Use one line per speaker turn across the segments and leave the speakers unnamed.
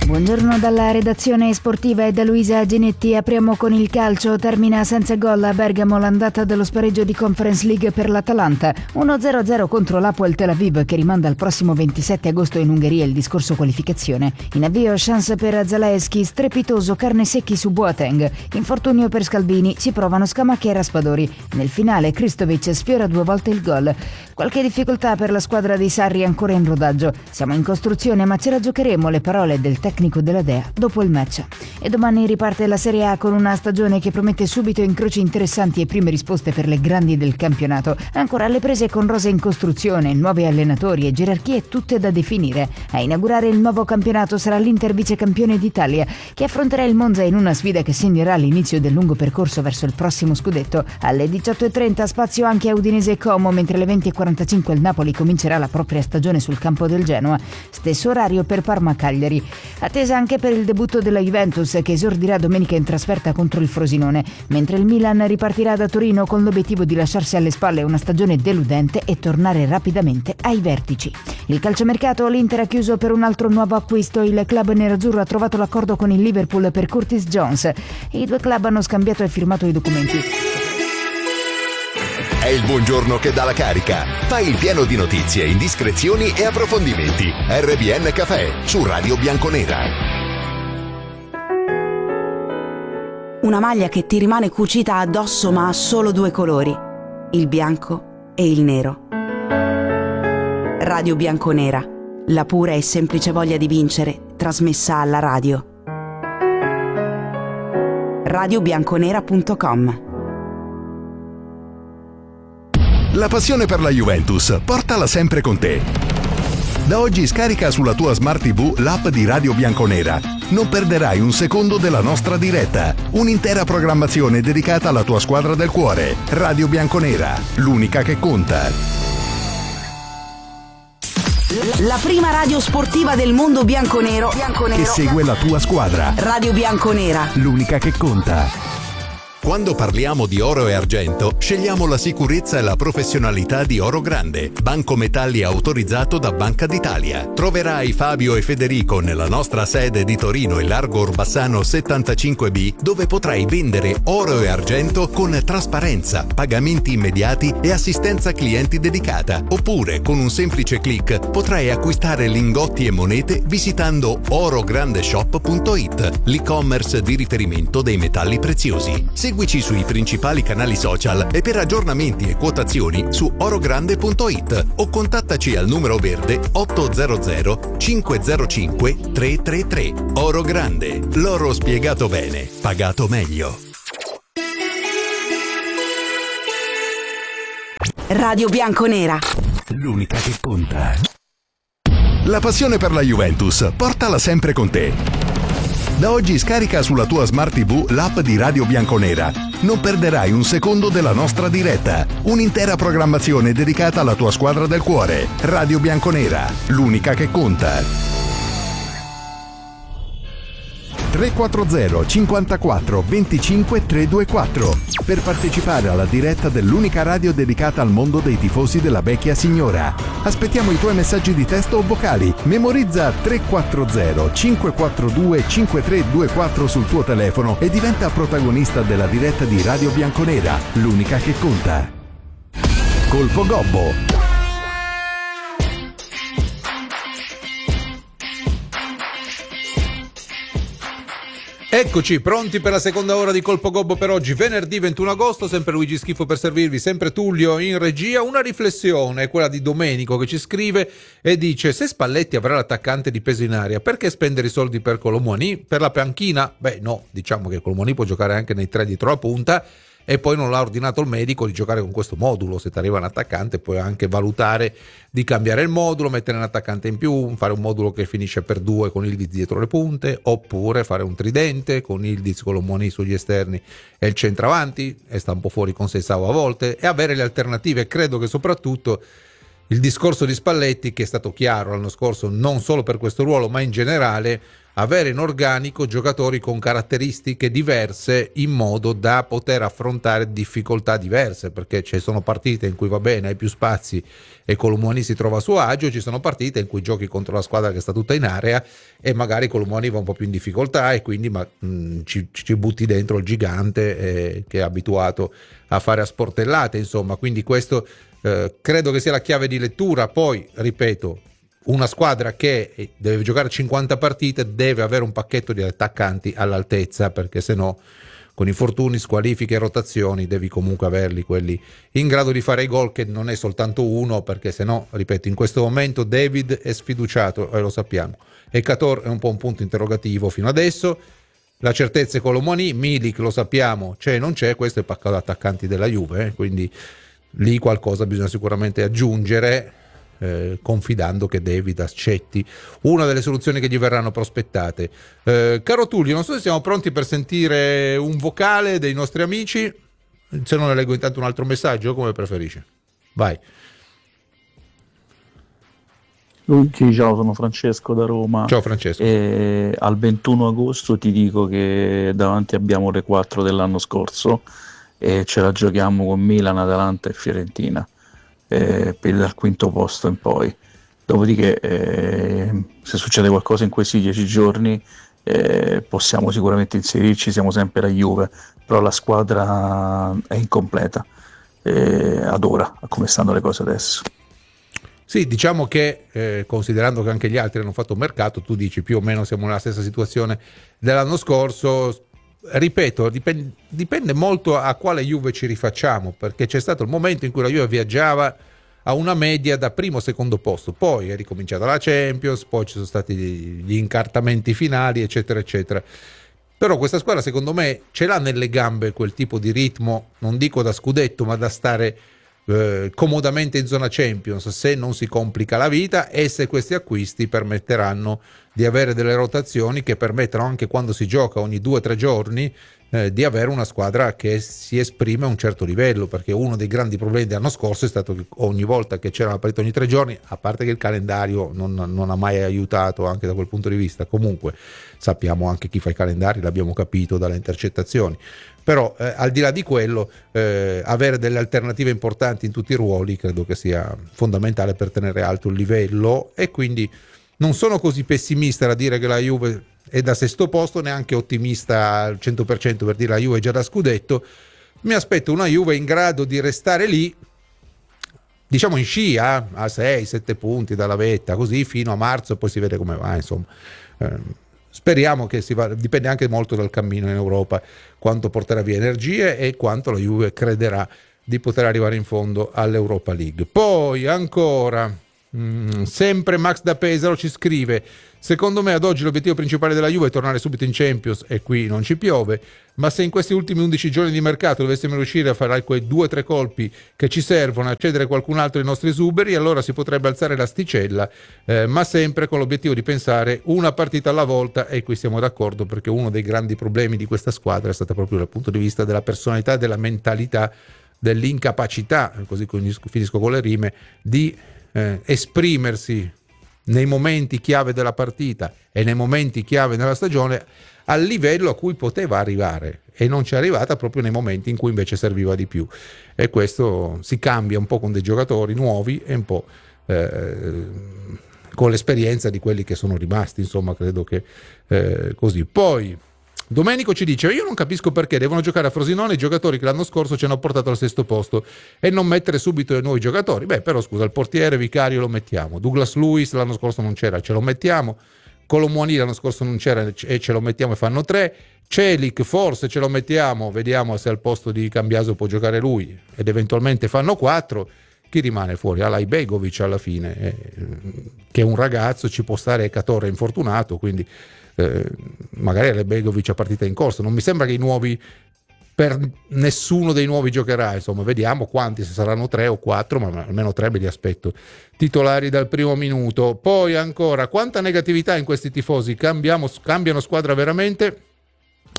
Buongiorno dalla redazione sportiva e da Luisa Ginetti. Apriamo con il calcio. Termina senza gol a Bergamo l'andata dello spareggio di Conference League per l'Atalanta. 1-0-0 contro l'Hapoel Tel Aviv, che rimanda al prossimo 27 agosto in Ungheria il discorso qualificazione. In avvio chance per Zalewski, strepitoso carne secchi su Boateng. Infortunio per Scalvini, ci provano Scamacca e Raspadori. Nel finale Kristovic sfiora 2 volte il gol. Qualche difficoltà per la squadra dei Sarri ancora in rodaggio. Siamo in costruzione ma ce la giocheremo, le parole del tecnico della Dea dopo il match. E domani riparte la Serie A con una stagione che promette subito incroci interessanti e prime risposte per le grandi del campionato. Ancora alle prese con rose in costruzione, nuovi allenatori e gerarchie tutte da definire. A inaugurare il nuovo campionato sarà l'Inter vicecampione d'Italia, che affronterà il Monza in una sfida che segnerà l'inizio del lungo percorso verso il prossimo scudetto. Alle 18:30 spazio anche a Udinese e Como, mentre alle 20:45 il Napoli comincerà la propria stagione sul campo del Genoa. Stesso orario per Parma-Cagliari. Attesa anche per il debutto della Juventus, che esordirà domenica in trasferta contro il Frosinone, mentre il Milan ripartirà da Torino con l'obiettivo di lasciarsi alle spalle una stagione deludente e tornare rapidamente ai vertici. Il calciomercato, l'Inter ha chiuso per un altro nuovo acquisto. Il club nerazzurro ha trovato l'accordo con il Liverpool per Curtis Jones. I due club hanno scambiato e firmato i documenti.
È il buongiorno che dà la carica. Fai il pieno di notizie, indiscrezioni e approfondimenti. RBN Café su Radio Bianconera.
Una maglia che ti rimane cucita addosso ma ha solo 2 colori, il bianco e il nero. Radio Bianconera, la pura e semplice voglia di vincere trasmessa alla radio. radiobianconera.com.
La passione per la Juventus, portala sempre con te. Da oggi scarica sulla tua Smart TV l'app di Radio Bianconera. Non perderai un secondo della nostra diretta. Un'intera programmazione dedicata alla tua squadra del cuore. Radio Bianconera, l'unica che conta.
La prima radio sportiva del mondo bianconero
Che segue la tua squadra.
Radio Bianconera,
L'unica che conta. Quando parliamo di oro e argento, scegliamo la sicurezza e la professionalità di Oro Grande, banco metalli autorizzato da Banca d'Italia. Troverai Fabio e Federico nella nostra sede di Torino in Largo Orbassano 75B, dove potrai vendere oro e argento con trasparenza, pagamenti immediati e assistenza clienti dedicata. Oppure, con un semplice click, potrai acquistare lingotti e monete visitando orograndeshop.it, l'e-commerce di riferimento dei metalli preziosi. Seguici sui principali canali social e per aggiornamenti e quotazioni su orogrande.it o contattaci al numero verde 800 505 333. Oro Grande, l'oro spiegato bene, pagato meglio.
Radio Bianconera,
L'unica che conta. La passione per la Juventus, portala sempre con te. Da oggi scarica sulla tua Smart TV l'app di Radio Bianconera. Non perderai un secondo della nostra diretta. Un'intera programmazione dedicata alla tua squadra del cuore. Radio Bianconera, l'unica che conta. 340 54 25 324 per partecipare alla diretta dell'unica radio dedicata al mondo dei tifosi della vecchia signora. Aspettiamo i tuoi messaggi di testo o vocali. Memorizza 340 542 5324 sul tuo telefono e diventa protagonista della diretta di Radio Bianconera, l'unica che conta. Colpo Gobbo.
Eccoci, pronti per la seconda ora di Colpo Gobbo per oggi, venerdì 21 agosto, sempre Luigi Schifo per servirvi, sempre Tullio in regia. Una riflessione è quella di Domenico, che ci scrive e dice: se Spalletti avrà l'attaccante di peso in aria, perché spendere i soldi per Colomoni? Per la panchina? Beh no, diciamo che Colomoni può giocare anche nei 3 dietro la punta, e poi non l'ha ordinato il medico di giocare con questo modulo. Se ti arriva un attaccante puoi anche valutare di cambiare il modulo, mettere un attaccante in più, fare un modulo che finisce per 2 con Ildiz dietro le punte, oppure fare un tridente con Ildiz, Colomoni sugli esterni e il centravanti, e sta un po' fuori con Seisao a volte, e avere le alternative. Credo che soprattutto il discorso di Spalletti, che è stato chiaro l'anno scorso non solo per questo ruolo ma in generale, avere in organico giocatori con caratteristiche diverse in modo da poter affrontare difficoltà diverse, perché ci sono partite in cui va bene, hai più spazi e Colomoni si trova a suo agio, ci sono partite in cui giochi contro la squadra che sta tutta in area e magari Colomoni va un po' più in difficoltà e quindi ci butti dentro il gigante che è abituato a fare a sportellate, insomma, quindi questo credo che sia la chiave di lettura. Poi ripeto, una squadra che deve giocare 50 partite deve avere un pacchetto di attaccanti all'altezza, perché se no con infortuni, squalifiche e rotazioni devi comunque averli quelli in grado di fare i gol, che non è soltanto uno, perché se no, ripeto, in questo momento David è sfiduciato e lo sappiamo, e Cator è un po' un punto interrogativo fino adesso. La certezza è Colomoni, Milik lo sappiamo, c'è e non c'è, questo è il pacchetto attaccanti della Juve, quindi lì qualcosa bisogna sicuramente aggiungere, confidando che David accetti una delle soluzioni che gli verranno prospettate. Caro Tullio, non so se siamo pronti per sentire un vocale dei nostri amici, se no ne leggo intanto un altro messaggio, come preferisci. Vai.
Luigi, ciao, sono Francesco da Roma.
Ciao Francesco.
E al 21 agosto ti dico che davanti abbiamo le 4 dell'anno scorso e ce la giochiamo con Milan, Atalanta e Fiorentina dal quinto posto in poi. Dopodiché se succede qualcosa in questi 10 giorni possiamo sicuramente inserirci, siamo sempre la Juve, però la squadra è incompleta ad ora, a come stanno le cose adesso.
Sì, diciamo che considerando che anche gli altri hanno fatto un mercato, tu dici più o meno siamo nella stessa situazione dell'anno scorso. Ripeto, dipende molto a quale Juve ci rifacciamo, perché c'è stato il momento in cui la Juve viaggiava a una media da primo o secondo posto, poi è ricominciata la Champions, poi ci sono stati gli incartamenti finali, eccetera eccetera. Però questa squadra secondo me ce l'ha nelle gambe quel tipo di ritmo, non dico da scudetto, ma da stare comodamente in zona Champions, se non si complica la vita e se questi acquisti permetteranno di avere delle rotazioni che permettono, anche quando si gioca ogni 2 o 3 giorni, di avere una squadra che si esprime a un certo livello, perché uno dei grandi problemi dell'anno scorso è stato che ogni volta che c'era una partita ogni 3 giorni, a parte che il calendario non ha mai aiutato anche da quel punto di vista, comunque sappiamo anche chi fa i calendari, l'abbiamo capito dalle intercettazioni, però al di là di quello avere delle alternative importanti in tutti i ruoli credo che sia fondamentale per tenere alto il livello, e quindi non sono così pessimista da dire che la Juve è da sesto posto, neanche ottimista al 100% per dire la Juve è già da scudetto. Mi aspetto una Juve in grado di restare lì, diciamo in scia, a 6-7 punti dalla vetta, così fino a marzo, e poi si vede come va, insomma. Speriamo che dipende anche molto dal cammino in Europa, quanto porterà via energie e quanto la Juve crederà di poter arrivare in fondo all'Europa League. Poi ancora, sempre Max da Pesaro ci scrive: secondo me ad oggi l'obiettivo principale della Juve è tornare subito in Champions, e qui non ci piove, ma se in questi ultimi 11 giorni di mercato dovessimo riuscire a fare quei 2 o 3 colpi che ci servono a cedere qualcun altro dei nostri esuberi, allora si potrebbe alzare l'asticella, ma sempre con l'obiettivo di pensare una partita alla volta, e qui siamo d'accordo, perché uno dei grandi problemi di questa squadra è stato proprio dal punto di vista della personalità, della mentalità, dell'incapacità, così finisco con le rime, di esprimersi nei momenti chiave della partita e nei momenti chiave della stagione al livello a cui poteva arrivare, e non ci è arrivata proprio nei momenti in cui invece serviva di più, e questo si cambia un po' con dei giocatori nuovi e un po' con l'esperienza di quelli che sono rimasti, insomma credo che così. Poi Domenico ci dice: io non capisco perché devono giocare a Frosinone i giocatori che l'anno scorso ci hanno portato al sesto posto e non mettere subito i nuovi giocatori. Beh, però scusa, il portiere Vicario lo mettiamo, Douglas Luiz l'anno scorso non c'era, ce lo mettiamo, Colomwani l'anno scorso non c'era e ce lo mettiamo e fanno 3, Celik forse ce lo mettiamo, vediamo se al posto di Cambiaso può giocare lui, ed eventualmente fanno 4. Chi rimane fuori? Alai Begovic alla fine, che è un ragazzo, ci può stare, Catorre infortunato, quindi magari Alai Begovic a partita in corso. Non mi sembra che i nuovi, per nessuno dei nuovi giocherà, insomma vediamo quanti, se saranno 3 o 4, ma almeno 3 me li aspetto titolari dal primo minuto. Poi ancora, quanta negatività in questi tifosi, cambiano squadra veramente.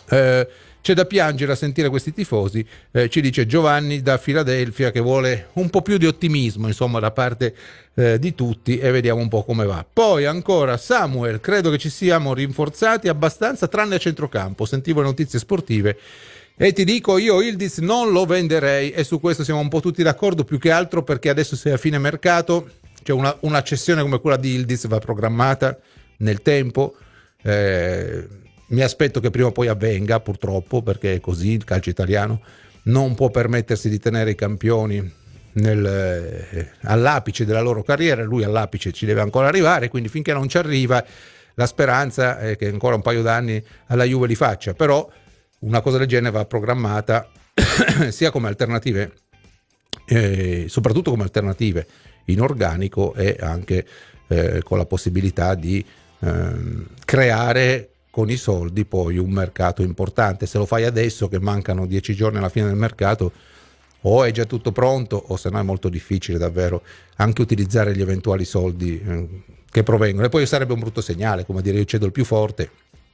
C'è da piangere a sentire questi tifosi, ci dice Giovanni da Filadelfia, che vuole un po' più di ottimismo, insomma, da parte di tutti, e vediamo un po' come va. Poi ancora Samuel: credo che ci siamo rinforzati abbastanza tranne a centrocampo, sentivo le notizie sportive e ti dico io Yildiz non lo venderei, e su questo siamo un po' tutti d'accordo, più che altro perché adesso sei a fine mercato, cioè una cessione come quella di Yildiz va programmata nel tempo. Mi aspetto che prima o poi avvenga, purtroppo, perché è così, il calcio italiano non può permettersi di tenere i campioni all'apice della loro carriera. Lui all'apice ci deve ancora arrivare, quindi finché non ci arriva la speranza è che ancora un paio d'anni alla Juve li faccia, però una cosa del genere va programmata sia come alternative, soprattutto come alternative in organico, e anche con la possibilità di creare con i soldi poi un mercato importante. Se lo fai adesso che mancano 10 giorni alla fine del mercato, o è già tutto pronto, o se no è molto difficile davvero anche utilizzare gli eventuali soldi che provengono, e poi sarebbe un brutto segnale, come dire io cedo il più forte,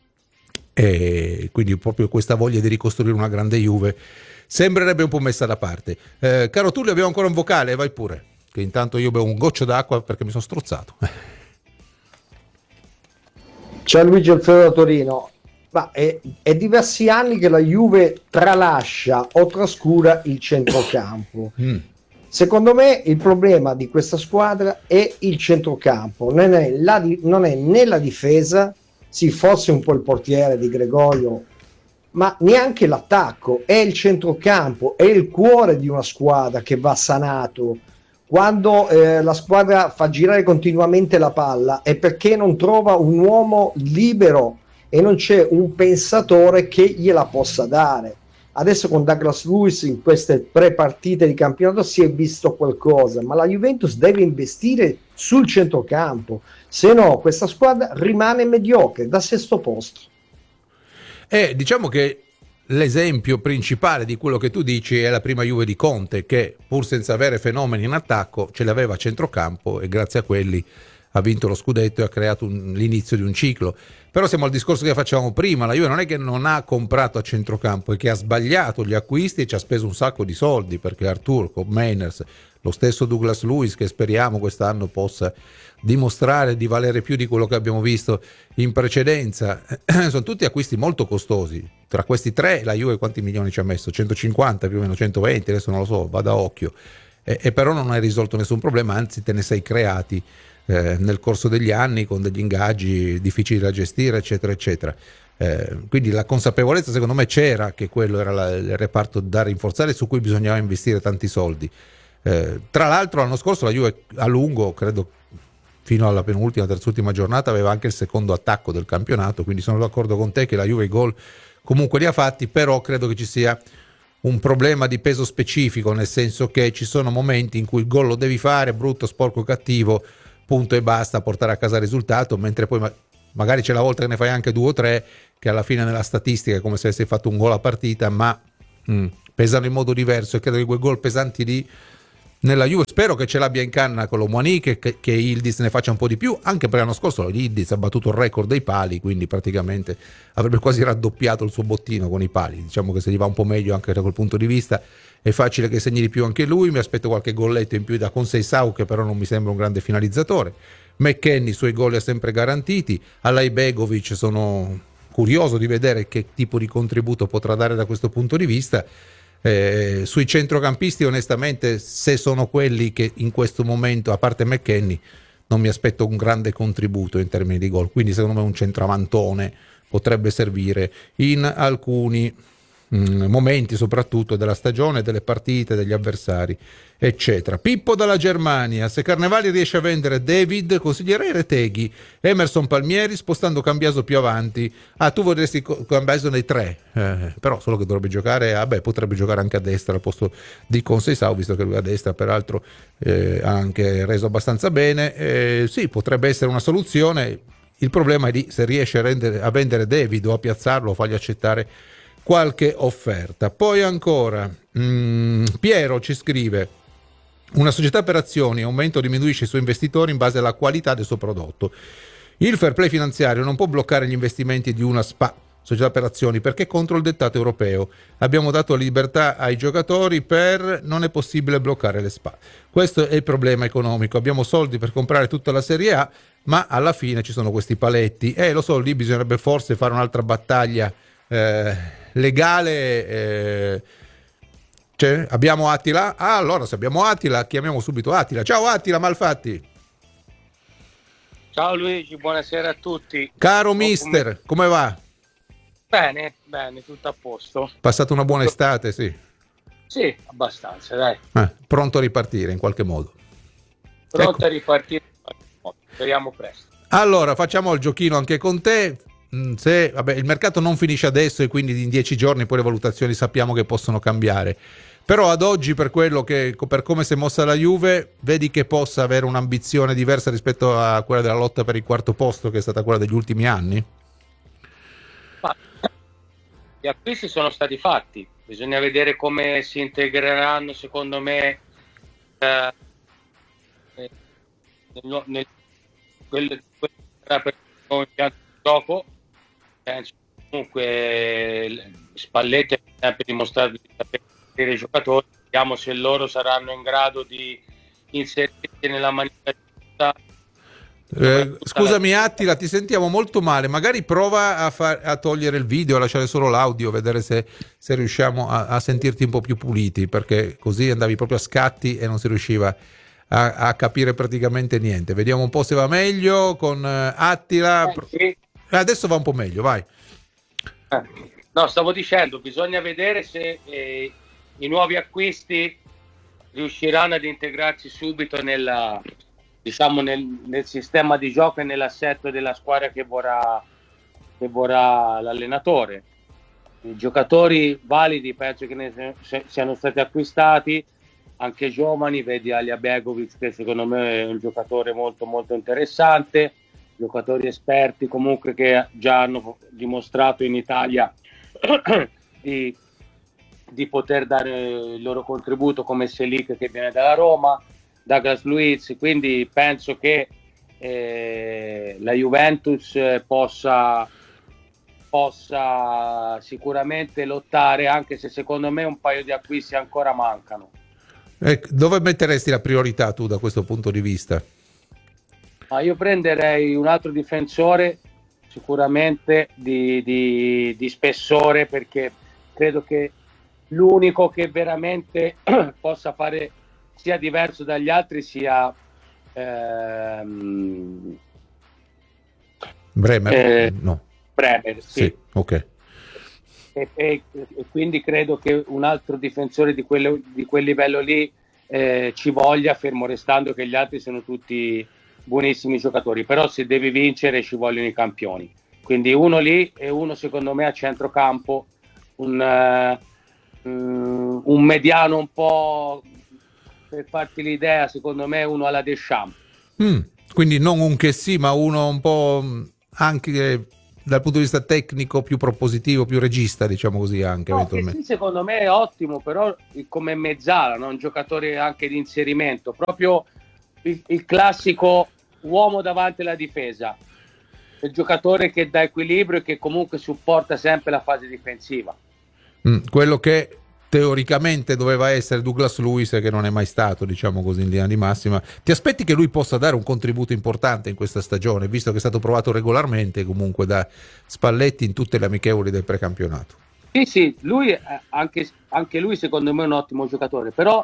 e quindi proprio questa voglia di ricostruire una grande Juve sembrerebbe un po' messa da parte. Caro Tullio, abbiamo ancora un vocale, vai pure, che intanto io bevo un goccio d'acqua perché mi sono strozzato.
Ciao Luigi Alfredo da Torino. Ma è diversi anni che la Juve tralascia o trascura il centrocampo. Secondo me il problema di questa squadra è il centrocampo, non è né la difesa, sì, forse un po' il portiere di Gregorio, ma neanche l'attacco, è il centrocampo, è il cuore di una squadra che va sanato. Quando la squadra fa girare continuamente la palla è perché non trova un uomo libero e non c'è un pensatore che gliela possa dare. Adesso con Douglas Luiz in queste 3 partite di campionato si è visto qualcosa, ma la Juventus deve investire sul centrocampo, se no questa squadra rimane mediocre da sesto posto.
Diciamo che l'esempio principale di quello che tu dici è la prima Juve di Conte, che pur senza avere fenomeni in attacco ce l'aveva a centrocampo, e grazie a quelli ha vinto lo scudetto e ha creato l'inizio di un ciclo. Però siamo al discorso che facevamo prima: la Juve non è che non ha comprato a centrocampo, è che ha sbagliato gli acquisti e ci ha speso un sacco di soldi, perché Arthur, Meiners, lo stesso Douglas Luiz, che speriamo quest'anno possa dimostrare di valere più di quello che abbiamo visto in precedenza, sono tutti acquisti molto costosi. Tra questi 3 la Juve quanti milioni ci ha messo? 150, più o meno 120, adesso non lo so, vado a occhio, e però non hai risolto nessun problema, anzi te ne sei creati nel corso degli anni, con degli ingaggi difficili da gestire, eccetera eccetera. Quindi la consapevolezza secondo me c'era che quello era il reparto da rinforzare, su cui bisognava investire tanti soldi. Tra l'altro l'anno scorso la Juve a lungo, credo fino alla penultima, terzultima giornata, aveva anche il secondo attacco del campionato, quindi sono d'accordo con te che la Juve i gol comunque li ha fatti, però credo che ci sia un problema di peso specifico, nel senso che ci sono momenti in cui il gol lo devi fare, brutto, sporco, cattivo, punto e basta, portare a casa il risultato, mentre poi magari c'è la volta che ne fai anche 2 o 3 che alla fine nella statistica è come se avessi fatto un gol a partita, ma pesano in modo diverso, e credo che quei gol pesanti lì nella Juve, spero che ce l'abbia in canna con l'Omouani, che Yildiz ne faccia un po' di più, anche perché l'anno scorso Yildiz ha battuto il record dei pali, quindi praticamente avrebbe quasi raddoppiato il suo bottino con i pali. Diciamo che se gli va un po' meglio anche da quel punto di vista è facile che segni di più anche lui. Mi aspetto qualche golletto in più da Conceição, che però non mi sembra un grande finalizzatore. McKennie i suoi gol li ha sempre garantiti. Alay Begovic sono curioso di vedere che tipo di contributo potrà dare da questo punto di vista. Sui centrocampisti onestamente, se sono quelli che in questo momento, a parte McKennie, non mi aspetto un grande contributo in termini di gol, quindi secondo me un centravantone potrebbe servire in alcuni momenti, soprattutto della stagione, delle partite, degli avversari, eccetera. Pippo dalla Germania: se Carnevali riesce a vendere David, consiglierei Reteghi, Emerson, Palmieri, spostando Cambiaso più avanti. Tu vorresti Cambiaso nei 3, però solo che dovrebbe giocare, potrebbe giocare anche a destra al posto di Conceição, visto che lui a destra peraltro ha anche reso abbastanza bene. Sì, potrebbe essere una soluzione. Il problema è di se riesce a vendere David o a piazzarlo o fargli accettare qualche offerta. Poi ancora Piero ci scrive: una società per azioni aumenta o diminuisce i suoi investitori in base alla qualità del suo prodotto. Il fair play finanziario non può bloccare gli investimenti di una società per azioni, perché è contro il dettato europeo. Abbiamo dato libertà ai giocatori, non è possibile bloccare le SPA. Questo è il problema economico. Abbiamo soldi per comprare tutta la Serie A, ma alla fine ci sono questi paletti. Lo so, lì bisognerebbe forse fare un'altra battaglia legale. Abbiamo Attila? Allora se abbiamo Attila, chiamiamo subito Attila. Ciao Attila, malfatti.
Ciao Luigi, buonasera a tutti.
Caro mister, come va?
Bene, tutto a posto.
Passato una buona estate, sì.
Sì, abbastanza, dai.
Pronto a ripartire in qualche modo.
Pronto a ripartire in qualche modo. Speriamo presto.
Allora, facciamo il giochino anche con te. Il mercato non finisce adesso e quindi in 10 giorni poi le valutazioni sappiamo che possono cambiare. Però ad oggi, per come si è mossa la Juve, vedi che possa avere un'ambizione diversa rispetto a quella della lotta per il quarto posto, che è stata quella degli ultimi anni?
Gli acquisti sono stati fatti, bisogna vedere come si integreranno, secondo me, quello che sarà per noi il gioco. Penso comunque Spalletti ha sempre dimostrato di sapere i giocatori, vediamo se loro saranno in grado di inserirsi nella maniera giusta.
Scusami Attila, ti sentiamo molto male, magari prova a togliere il video, a lasciare solo l'audio, vedere se riusciamo a sentirti un po' più puliti, perché così andavi proprio a scatti e non si riusciva a capire praticamente niente. Vediamo un po' se va meglio con Attila.
Sì.
Adesso va un po' meglio, vai.
No, stavo dicendo, bisogna vedere se i nuovi acquisti riusciranno ad integrarsi subito nel sistema di gioco e nell'assetto della squadra che vorrà l'allenatore. I giocatori validi penso che siano stati acquistati, anche giovani, vedi Alija Begovic, che secondo me è un giocatore molto molto interessante, giocatori esperti comunque che già hanno dimostrato in Italia di poter dare il loro contributo, come Selic che viene dalla Roma, Douglas Luiz, quindi penso che la Juventus possa sicuramente lottare, anche se secondo me un paio di acquisti ancora mancano.
Dove metteresti la priorità tu da questo punto di vista?
Io prenderei un altro difensore sicuramente di spessore, perché credo che l'unico che veramente possa fare sia diverso dagli altri sia
Bremer? No.
Bremer, sì.
Ok.
E quindi credo che un altro difensore di quel livello lì ci voglia, fermo restando che gli altri sono tutti buonissimi giocatori, però se devi vincere ci vogliono i campioni, quindi uno lì e uno secondo me a centrocampo, un mediano un po', per farti l'idea, secondo me uno alla Deschamps.
Quindi non un che sì, ma uno un po' anche dal punto di vista tecnico più propositivo, più regista, diciamo così, anche eventualmente.
Sì, secondo me è ottimo, però come mezzala, no? Un giocatore anche di inserimento, proprio il classico uomo davanti alla difesa, il giocatore che dà equilibrio e che comunque supporta sempre la fase difensiva.
Quello che teoricamente doveva essere Douglas Luiz, che non è mai stato, diciamo così, in linea di massima. Ti aspetti che lui possa dare un contributo importante in questa stagione, visto che è stato provato regolarmente comunque da Spalletti in tutte le amichevoli del precampionato?
Sì, lui anche lui secondo me è un ottimo giocatore, però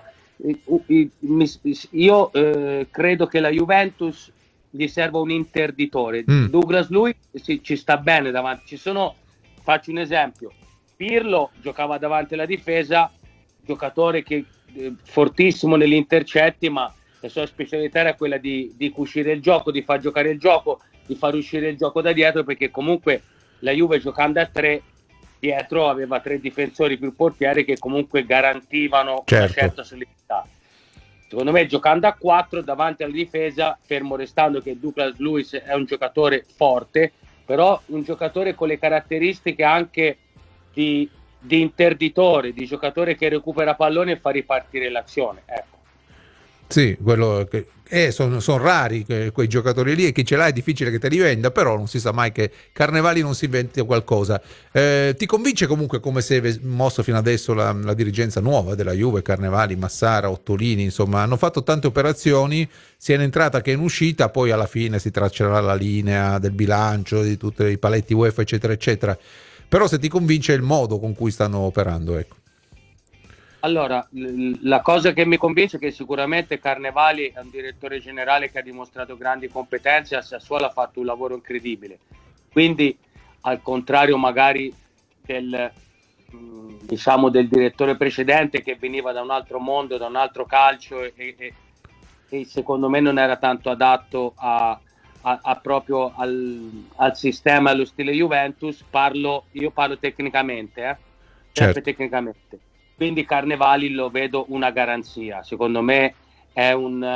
io credo che la Juventus gli serva un interditore. Douglas Luiz ci sta bene davanti. Faccio un esempio: Pirlo giocava davanti alla difesa, giocatore che fortissimo negli intercetti, ma la sua specialità era quella di cucire il gioco, di far giocare il gioco, di far uscire il gioco da dietro, perché comunque la Juve giocando a 3 dietro aveva 3 difensori più portieri che comunque garantivano una certa solidità. Secondo me giocando a 4 davanti alla difesa, fermo restando che Douglas Luiz è un giocatore forte, però un giocatore con le caratteristiche anche di interditore, di giocatore che recupera pallone e fa ripartire l'azione, ecco.
Sì, quello che sono rari quei giocatori lì, e chi ce l'ha è difficile che te li venda, però non si sa mai che Carnevali non si inventi qualcosa. Ti convince comunque come si è mosso fino adesso la dirigenza nuova della Juve, Carnevali, Massara, Ottolini, insomma hanno fatto tante operazioni, sia in entrata che in uscita, poi alla fine si traccerà la linea del bilancio, di tutti i paletti UEFA eccetera eccetera, però se ti convince il modo con cui stanno operando, ecco.
Allora, la cosa che mi convince è che sicuramente Carnevali è un direttore generale che ha dimostrato grandi competenze, a Sassuolo ha fatto un lavoro incredibile, quindi al contrario magari del direttore precedente che veniva da un altro mondo, da un altro calcio e secondo me non era tanto adatto proprio al sistema, allo stile Juventus, io parlo tecnicamente, sempre
Certo.
tecnicamente. Quindi Carnevali lo vedo una garanzia, secondo me è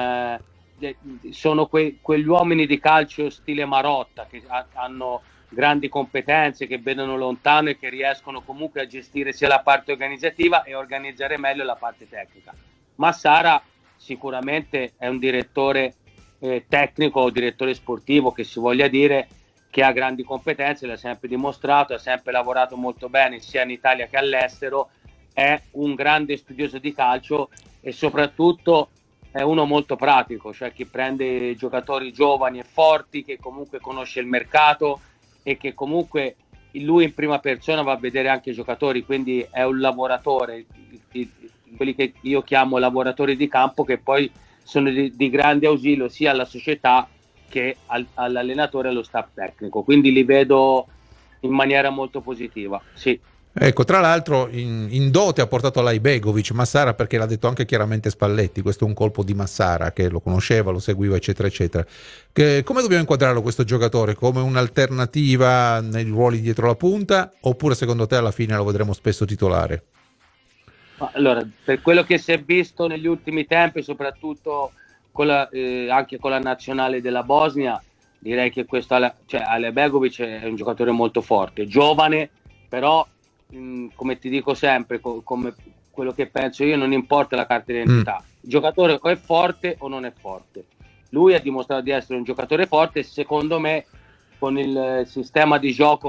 sono quegli uomini di calcio stile Marotta che hanno grandi competenze, che vedono lontano e che riescono comunque a gestire sia la parte organizzativa e organizzare meglio la parte tecnica. Massara sicuramente è un direttore tecnico o direttore sportivo, che si voglia dire, che ha grandi competenze, l'ha sempre dimostrato, ha sempre lavorato molto bene sia in Italia che all'estero, è un grande studioso di calcio e soprattutto è uno molto pratico, cioè che prende giocatori giovani e forti, che comunque conosce il mercato e che comunque lui in prima persona va a vedere anche i giocatori, quindi è un lavoratore, quelli che io chiamo lavoratori di campo, che poi sono di grande ausilio sia alla società che all'allenatore e allo staff tecnico, quindi li vedo in maniera molto positiva, sì.
Ecco, tra l'altro in dote ha portato Laibegovic Massara, perché l'ha detto anche chiaramente Spalletti, questo è un colpo di Massara, che lo conosceva, lo seguiva eccetera eccetera. Come dobbiamo inquadrarlo questo giocatore? Come un'alternativa nei ruoli dietro la punta, oppure secondo te alla fine lo vedremo spesso titolare?
Allora, per quello che si è visto negli ultimi tempi, soprattutto anche con la nazionale della Bosnia, direi che Laibegovic è un giocatore molto forte, giovane, però come ti dico sempre, come quello che penso io, non importa la carta d'identità, il giocatore o è forte o non è forte. Lui ha dimostrato di essere un giocatore forte, secondo me con il sistema di gioco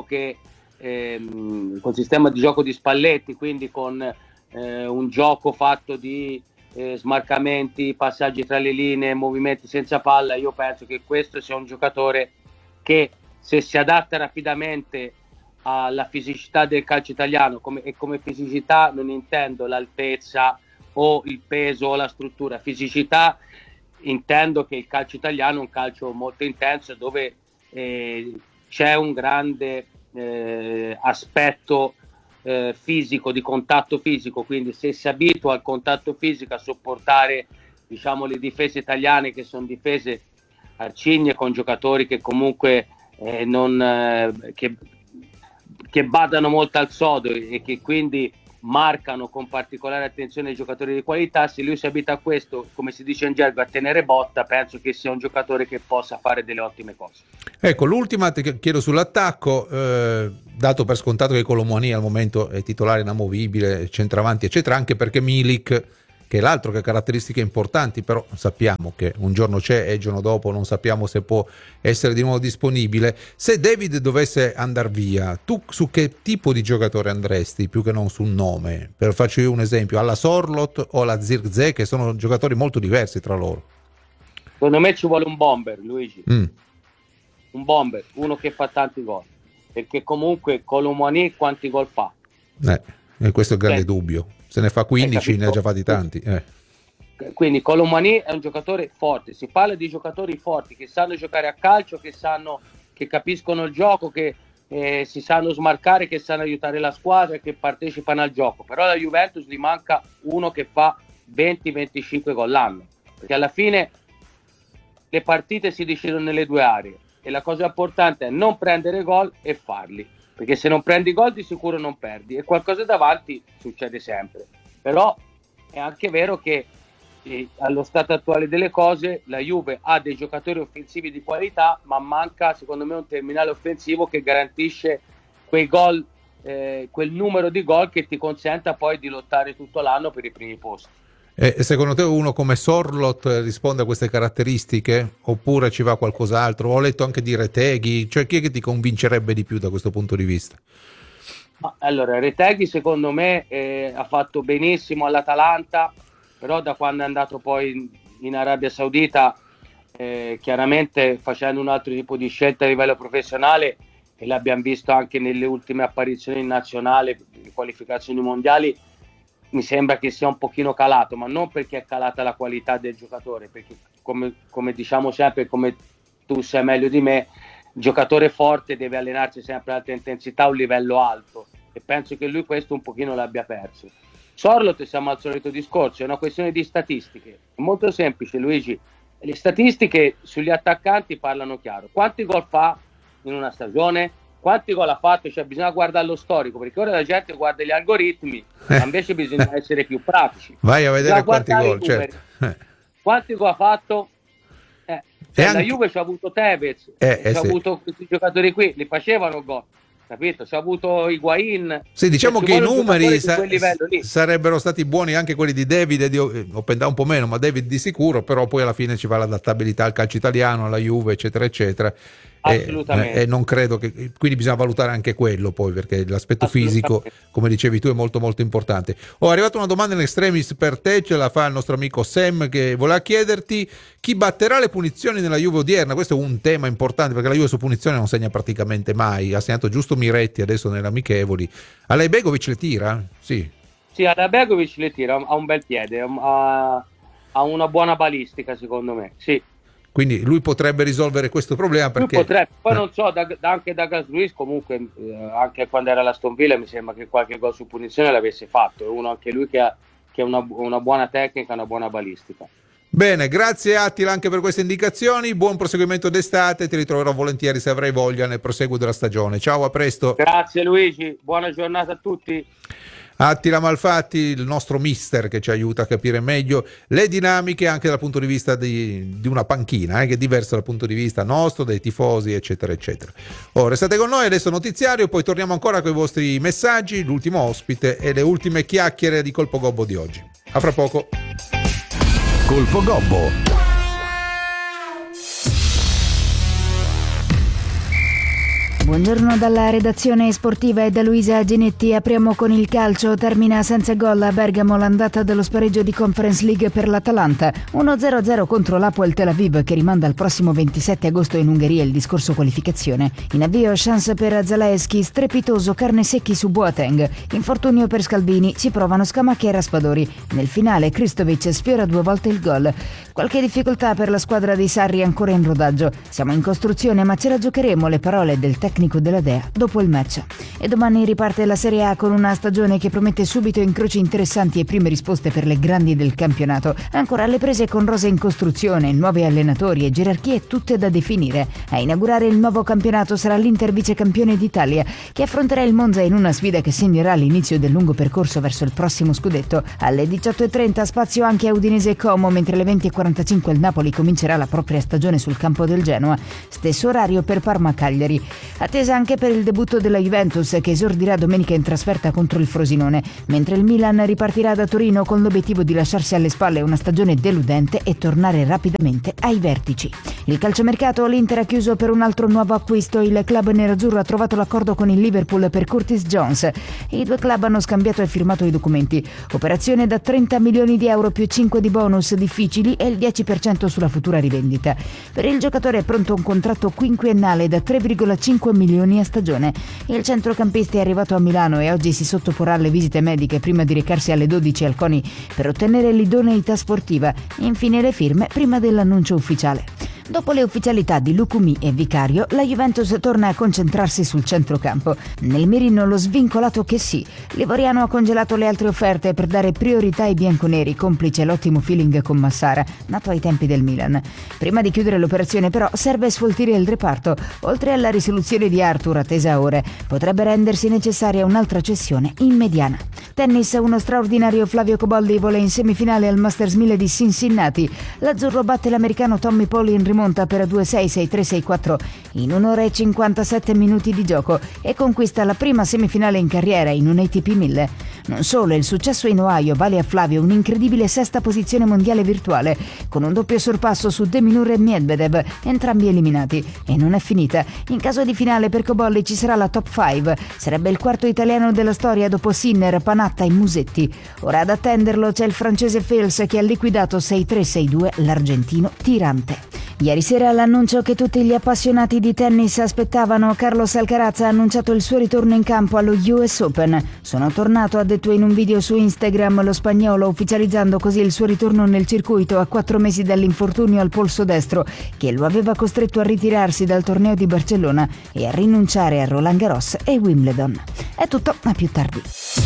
col sistema di gioco di Spalletti, quindi con un gioco fatto di smarcamenti, passaggi tra le linee, movimenti senza palla, io penso che questo sia un giocatore che, se si adatta rapidamente alla fisicità del calcio italiano, come fisicità non intendo l'altezza o il peso o la struttura, fisicità intendo che il calcio italiano è un calcio molto intenso, dove c'è un grande aspetto fisico, di contatto fisico, quindi se si abitua al contatto fisico, a sopportare le difese italiane, che sono difese arcigne, con giocatori che comunque che badano molto al sodo e che quindi marcano con particolare attenzione i giocatori di qualità, se lui si abita a questo, come si dice in gergo, a tenere botta, penso che sia un giocatore che possa fare delle ottime cose.
Ecco, l'ultima ti chiedo sull'attacco, dato per scontato che Kolo Muani al momento è titolare inamovibile, centravanti eccetera, anche perché Milik, che è l'altro che ha caratteristiche importanti, però sappiamo che un giorno c'è e il giorno dopo non sappiamo se può essere di nuovo disponibile. Se David dovesse andare via, tu su che tipo di giocatore andresti, più che non su un nome? Per farci un esempio, alla Sorloth o alla Zirkzee, che sono giocatori molto diversi tra loro.
Secondo me ci vuole un bomber, Luigi. Un bomber, uno che fa tanti gol, perché comunque Kolo Muani quanti gol fa?
E questo è il grande dubbio. Se ne fa 15, ne ha già fatti tanti.
Quindi Kolo Muani è un giocatore forte. Si parla di giocatori forti che sanno giocare a calcio, che capiscono il gioco, che si sanno smarcare, che sanno aiutare la squadra, che partecipano al gioco. Però alla Juventus gli manca uno che fa 20-25 gol l'anno, perché alla fine le partite si decidono nelle due aree e la cosa importante è non prendere gol e farli, perché se non prendi gol di sicuro non perdi, e qualcosa davanti succede sempre. Però è anche vero che allo stato attuale delle cose la Juve ha dei giocatori offensivi di qualità, ma manca secondo me un terminale offensivo che garantisce quei gol, quel numero di gol che ti consenta poi di lottare tutto l'anno per i primi posti.
E secondo te uno come Sorloth risponde a queste caratteristiche oppure ci va qualcos'altro? Ho letto anche di Retegui, cioè chi è che ti convincerebbe di più da questo punto di vista?
Allora, Retegui secondo me ha fatto benissimo all'Atalanta, però da quando è andato poi in Arabia Saudita, chiaramente facendo un altro tipo di scelta a livello professionale, e l'abbiamo visto anche nelle ultime apparizioni in nazionale, in qualificazioni mondiali, mi sembra che sia un pochino calato, ma non perché è calata la qualità del giocatore, perché come diciamo sempre, come tu sai meglio di me, il giocatore forte deve allenarsi sempre ad alta intensità a un livello alto, e penso che lui questo un pochino l'abbia perso. Sorloth, siamo al solito discorso, è una questione di statistiche, è molto semplice Luigi, le statistiche sugli attaccanti parlano chiaro. Quanti gol fa in una stagione? Quanti gol ha fatto? Cioè bisogna guardare lo storico, perché ora la gente guarda gli algoritmi, ma invece bisogna essere più pratici.
Vai a vedere quanti gol, certo.
Quanti gol ha fatto?
E
la
anche...
Juve c'ha avuto Tevez, c'ha avuto questi giocatori qui, li facevano gol, capito? C'ha avuto Higuain.
Sì, diciamo che i numeri
di
sarebbero stati buoni anche quelli di David e di Openda un po' meno, ma David di sicuro, però poi alla fine ci va l'adattabilità al calcio italiano, alla Juve, eccetera, eccetera.
Assolutamente.
E non credo che, quindi bisogna valutare anche quello poi, perché l'aspetto fisico, come dicevi tu, è molto molto importante. È arrivata una domanda in extremis per te, ce la fa il nostro amico Sam, che voleva chiederti chi batterà le punizioni nella Juve odierna. Questo è un tema importante, perché la Juve su punizione non segna praticamente mai, ha segnato giusto Miretti adesso nelle amichevoli. Alejbegovic le tira? Sì,
Alejbegovic le tira, ha un bel piede, ha una buona balistica secondo me, sì.
Quindi lui potrebbe risolvere questo problema, perché
poi non so, anche Douglas Luiz comunque, anche quando era all'Aston Villa mi sembra che qualche gol su punizione l'avesse fatto, è uno anche lui che ha una buona tecnica, una buona balistica.
Bene, grazie Attila anche per queste indicazioni, buon proseguimento d'estate, ti ritroverò volentieri se avrai voglia nel proseguo della stagione. Ciao, a presto.
Grazie Luigi, buona giornata a tutti.
Attila Malfatti, il nostro mister, che ci aiuta a capire meglio le dinamiche anche dal punto di vista di una panchina, che è diversa dal punto di vista nostro, dei tifosi, eccetera, eccetera. Ora restate con noi, adesso notiziario, poi torniamo ancora con i vostri messaggi, l'ultimo ospite e le ultime chiacchiere di Colpo Gobbo di oggi. A fra poco.
Colpo Gobbo.
Buongiorno dalla redazione sportiva e da Luisa Ginetti. Apriamo con il calcio. Termina senza gol a Bergamo l'andata dello spareggio di Conference League per l'Atalanta. 1-0-0 contro l'Hapoel Tel Aviv, che rimanda al prossimo 27 agosto in Ungheria il discorso qualificazione. In avvio chance per Zalewski, strepitoso carne secchi su Boateng. Infortunio per Scalvini, ci provano Scamacca e Raspadori. Nel finale Kristovic sfiora 2 volte il gol. Qualche difficoltà per la squadra dei Sarri ancora in rodaggio. Siamo in costruzione ma ce la giocheremo, le parole del tecnico della Dea dopo il match. E domani riparte la Serie A con una stagione che promette subito incroci interessanti e prime risposte per le grandi del campionato. Ancora alle prese con rose in costruzione, nuovi allenatori e gerarchie tutte da definire. A inaugurare il nuovo campionato sarà l'Inter vicecampione d'Italia, che affronterà il Monza in una sfida che segnerà l'inizio del lungo percorso verso il prossimo scudetto. Alle 18:30 spazio anche a Udinese e Como, mentre alle 20:45 il Napoli comincerà la propria stagione sul campo del Genoa. Stesso orario per Parma-Cagliari. Attesa anche per il debutto della Juventus, che esordirà domenica in trasferta contro il Frosinone, mentre il Milan ripartirà da Torino con l'obiettivo di lasciarsi alle spalle una stagione deludente e tornare rapidamente ai vertici. Il calciomercato, l'Inter ha chiuso per un altro nuovo acquisto. Il club nerazzurro ha trovato l'accordo con il Liverpool per Curtis Jones. I due club hanno scambiato e firmato i documenti. Operazione da 30 milioni di euro più 5 di bonus difficili e il 10% sulla futura rivendita. Per il giocatore è pronto un contratto quinquennale da 3,5 milioni a stagione. Il centrocampista è arrivato a Milano e oggi si sottoporrà alle visite mediche prima di recarsi alle 12 al CONI per ottenere l'idoneità sportiva. Infine le firme prima dell'annuncio ufficiale. Dopo le ufficialità di Lucumi e Vicario, la Juventus torna a concentrarsi sul centrocampo. Nel mirino lo svincolato Kessie. L'ivoriano ha congelato le altre offerte per dare priorità ai bianconeri, complice l'ottimo feeling con Massara, nato ai tempi del Milan. Prima di chiudere l'operazione però serve sfoltire il reparto. Oltre alla risoluzione di Arthur attesa a ore, potrebbe rendersi necessaria un'altra cessione in mediana. Tennis, uno straordinario Flavio Cobolli vola in semifinale al Masters 1000 di Cincinnati. L'azzurro batte l'americano Tommy Paul in rimonta per 2-6, 6-3, 6-4 in 1 ora e 57 minuti di gioco e conquista la prima semifinale in carriera in un ATP 1000. Non solo, il successo in Ohio vale a Flavio un'incredibile sesta posizione mondiale virtuale, con un doppio sorpasso su De Minaur e Medvedev, entrambi eliminati. E non è finita. In caso di finale per Cobolli ci sarà la top 5. Sarebbe il quarto italiano della storia dopo Sinner, Panatta e Musetti. Ora ad attenderlo c'è il francese Fels che ha liquidato 6-3-6-2 l'argentino Tirante. Ieri sera l'annuncio che tutti gli appassionati di tennis aspettavano, Carlos Alcaraz ha annunciato il suo ritorno in campo allo US Open. Sono tornato, ha detto in un video su Instagram lo spagnolo, ufficializzando così il suo ritorno nel circuito a 4 mesi dall'infortunio al polso destro che lo aveva costretto a ritirarsi dal torneo di Barcellona e a rinunciare a Roland Garros e Wimbledon. È tutto, a più tardi.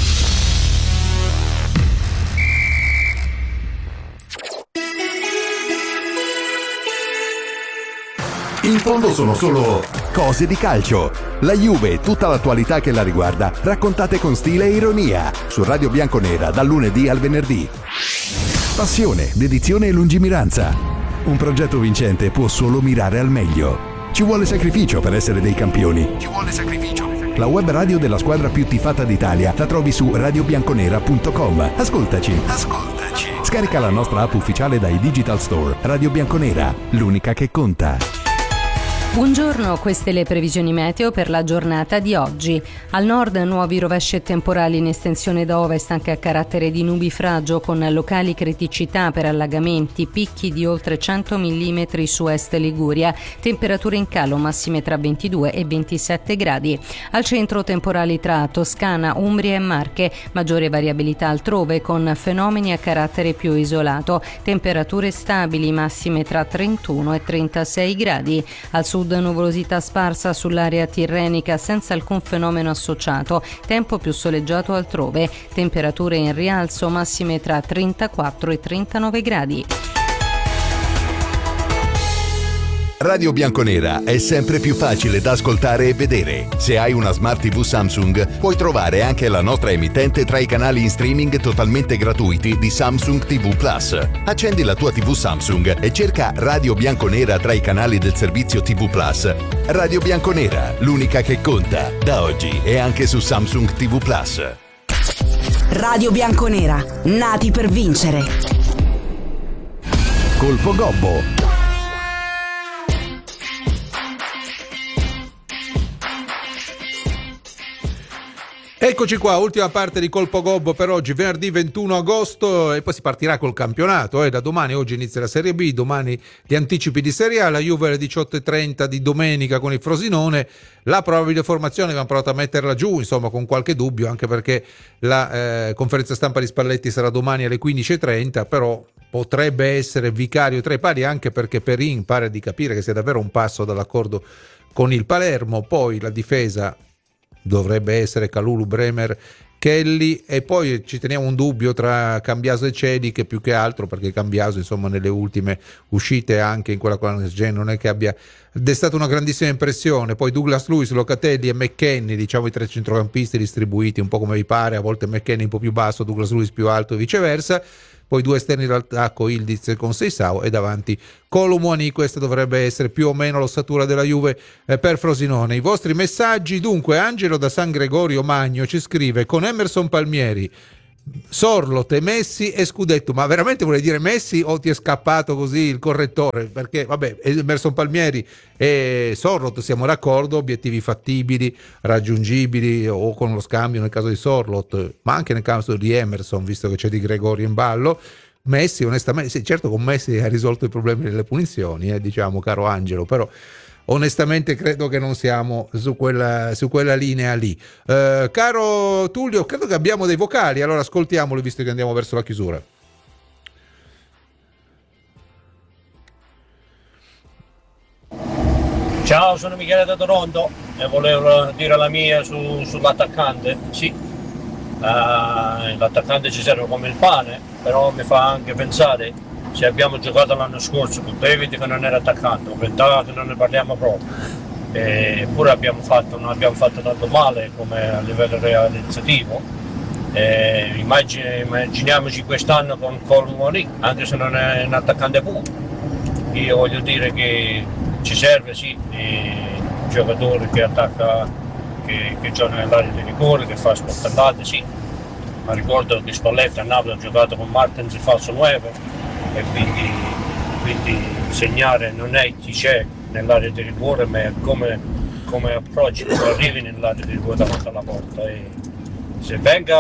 In fondo sono solo cose di calcio. La Juve e tutta l'attualità che la riguarda, raccontate con stile e ironia, su Radio Bianconera dal lunedì al venerdì. Passione, dedizione e lungimiranza. Un progetto vincente può solo mirare al meglio. Ci vuole sacrificio per essere dei campioni. Ci vuole sacrificio. La web radio della squadra più tifata d'Italia la trovi su radiobianconera.com. Ascoltaci. Scarica la nostra app ufficiale dai Digital Store. Radio Bianconera, l'unica che conta.
Buongiorno, queste le previsioni meteo per la giornata di oggi. Al nord nuovi rovesci e temporali in estensione da ovest anche a carattere di nubifragio con locali criticità per allagamenti, picchi di oltre 100 mm su est Liguria, temperature in calo massime tra 22 e 27 gradi. Al centro temporali tra Toscana, Umbria e Marche, maggiore variabilità altrove con fenomeni a carattere più isolato, temperature stabili massime tra 31 e 36 gradi. Al sud nuvolosità sparsa sull'area tirrenica senza alcun fenomeno associato, tempo più soleggiato altrove, temperature in rialzo massime tra 34 e 39 gradi.
Radio Bianconera è sempre più facile da ascoltare e vedere. Se hai una Smart TV Samsung, puoi trovare anche la nostra emittente tra i canali in streaming totalmente gratuiti di Samsung TV Plus. Accendi la tua TV Samsung e cerca Radio Bianconera tra i canali del servizio TV Plus. Radio Bianconera, l'unica che conta, da oggi e anche su Samsung TV Plus.
Radio Bianconera, nati per vincere.
Colpo Gobbo.
Eccoci qua, ultima parte di Colpo Gobbo per oggi, venerdì 21 agosto e poi si partirà col campionato. Da domani, oggi inizia la Serie B, domani gli anticipi di Serie A, la Juve alle 18.30 di domenica con il Frosinone, la probabile formazione abbiamo provato a metterla giù, insomma con qualche dubbio, anche perché la conferenza stampa di Spalletti sarà domani alle 15.30, però potrebbe essere vicario tra i pali, anche perché Perin pare di capire che sia davvero un passo dall'accordo con il Palermo. Poi la difesa dovrebbe essere Kalulu, Bremer, Kelly, e poi ci teniamo un dubbio tra Cambiaso e Cedi, che più che altro perché Cambiaso insomma nelle ultime uscite anche in quella con la non è che abbia destato una grandissima impressione. Poi Douglas Luiz, Locatelli e McKennie, diciamo i tre centrocampisti distribuiti un po' come vi pare, a volte McKennie un po' più basso, Douglas Luiz più alto e viceversa. Poi due esterni d'attacco, Ildiz con Seisao, e davanti Colomouani. Questa dovrebbe essere più o meno l'ossatura della Juve per Frosinone. I vostri messaggi, dunque. Angelo da San Gregorio Magno ci scrive: con Emerson Palmieri, Sorloth e Messi e scudetto. Ma veramente vuoi dire Messi o ti è scappato così il correttore? Perché vabbè, Emerson Palmieri e Sorloth siamo d'accordo, obiettivi fattibili, raggiungibili o con lo scambio nel caso di Sorloth, ma anche nel caso di Emerson, visto che c'è Di Gregorio in ballo. Messi onestamente, sì, certo con Messi ha risolto i problemi delle punizioni, diciamo, caro Angelo, però onestamente credo che non siamo su quella linea lì. Caro Tullio, credo che abbiamo dei vocali, allora ascoltiamoli visto che andiamo verso la chiusura.
Ciao, sono Michele da Toronto e volevo dire la mia sull'attaccante. Sì, l'attaccante ci serve come il pane, però mi fa anche pensare, se abbiamo giocato l'anno scorso con David che non era attaccante, con Ventà che non ne parliamo proprio, eppure non abbiamo fatto tanto male come a livello realizzativo. Immaginiamoci quest'anno con Colomouani, anche se non è un attaccante puro. Io voglio dire che ci serve sì un giocatore che attacca, che gioca nell'area di rigore, che fa sportellate, sì, ma ricordo che Spalletti a Napoli ha giocato con Martens il falso 9 e quindi segnare non è chi c'è nell'area di rigore, ma è come approcci, come arrivi nell'area di rigore davanti alla porta. E se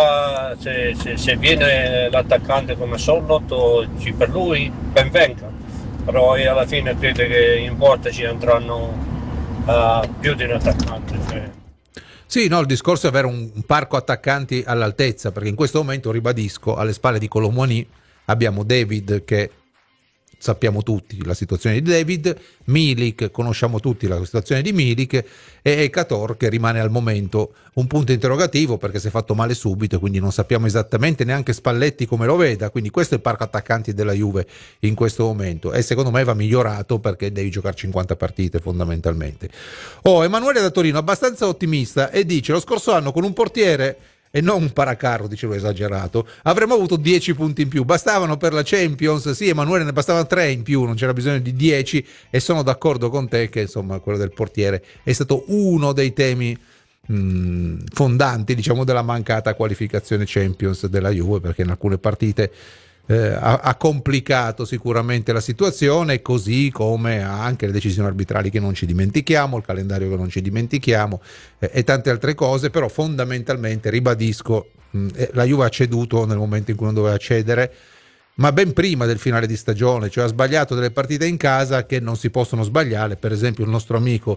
viene l'attaccante come Sollot per lui, ben venga, però alla fine credo che in porta ci andranno più di un attaccante. Cioè.
Sì, no, il discorso è avere un parco attaccanti all'altezza, perché in questo momento, ribadisco, alle spalle di Kolo Muani abbiamo David, che sappiamo tutti la situazione di David, Milik, conosciamo tutti la situazione di Milik, e Cator, che rimane al momento un punto interrogativo perché si è fatto male subito e quindi non sappiamo esattamente neanche Spalletti come lo veda. Quindi questo è il parco attaccanti della Juve in questo momento, e secondo me va migliorato perché devi giocare 50 partite fondamentalmente. Emanuele da Torino abbastanza ottimista e dice: lo scorso anno con un portiere e non un paracarro, dicevo esagerato, avremmo avuto 10 punti in più, bastavano per la Champions. Sì, Emanuele, ne bastavano 3 in più, non c'era bisogno di 10, e sono d'accordo con te che insomma quello del portiere è stato uno dei temi fondanti, diciamo, della mancata qualificazione Champions della Juve, perché in alcune partite ha complicato sicuramente la situazione, così come anche le decisioni arbitrali che non ci dimentichiamo, il calendario che non ci dimentichiamo, e tante altre cose. Però fondamentalmente, ribadisco, la Juve ha ceduto nel momento in cui non doveva cedere, ma ben prima del finale di stagione, cioè ha sbagliato delle partite in casa che non si possono sbagliare. Per esempio il nostro amico,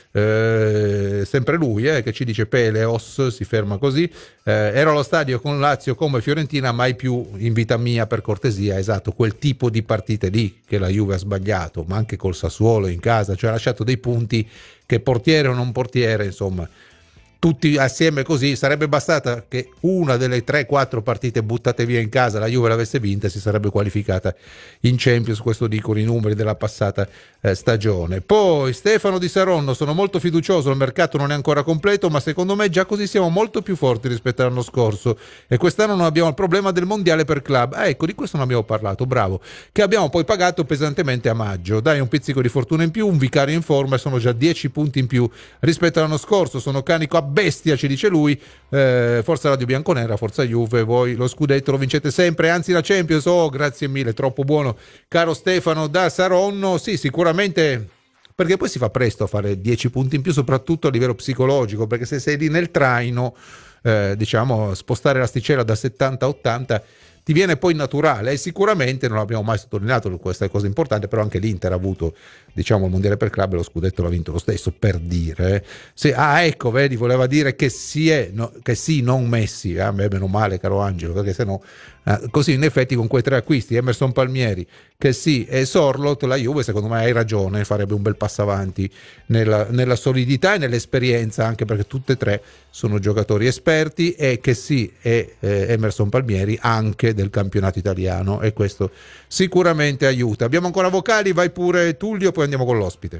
sempre lui, che ci dice Peleos, si ferma così, ero allo stadio con Lazio come Fiorentina, mai più in vita mia, per cortesia. Esatto, quel tipo di partite lì che la Juve ha sbagliato, ma anche col Sassuolo in casa, cioè ha lasciato dei punti che, portiere o non portiere, insomma, tutti assieme così, sarebbe bastata che una delle 3-4 partite buttate via in casa la Juve l'avesse vinta e si sarebbe qualificata in Champions. Questo dicono i numeri della passata stagione. Poi Stefano di Saronno: sono molto fiducioso, il mercato non è ancora completo, ma secondo me già così siamo molto più forti rispetto all'anno scorso, e quest'anno non abbiamo il problema del mondiale per club. Ecco, di questo non abbiamo parlato, bravo, che abbiamo poi pagato pesantemente a maggio. Dai un pizzico di fortuna in più, un vicario in forma, e sono già 10 punti in più rispetto all'anno scorso. Sono carico a bestia, ci dice lui. Forza Radio Bianconera, forza Juve, voi lo scudetto lo vincete sempre, anzi la Champions. Oh, grazie mille, troppo buono, caro Stefano da Saronno. Sì, sicuramente, perché poi si fa presto a fare 10 punti in più, soprattutto a livello psicologico, perché se sei lì nel traino, diciamo, spostare l'asticella da 70 a 80 ti viene poi naturale. E sicuramente, non abbiamo mai sottolineato questa cosa importante, però anche l'Inter ha avuto, diciamo, il mondiale per club e lo scudetto l'ha vinto lo stesso, per dire. Ecco, vedi, voleva dire che sì, non Messi. Meno male, caro Angelo, perché sennò così in effetti con quei 3 acquisti, Emerson Palmieri, che sì, e Sorloth, la Juve, secondo me, hai ragione, farebbe un bel passo avanti nella solidità e nell'esperienza, anche perché tutte e 3 sono giocatori esperti, e che sì, e Emerson Palmieri anche del campionato italiano, e questo sicuramente aiuta. Abbiamo ancora vocali, vai pure Tullio, poi andiamo con l'ospite.